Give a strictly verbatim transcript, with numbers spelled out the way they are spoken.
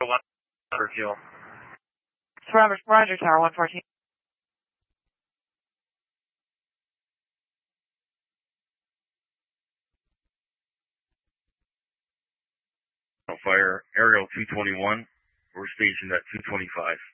for fuel. Roger, Roger, Tower one fourteen. Fire, Aerial two twenty-one. We're stationed at two twenty-five.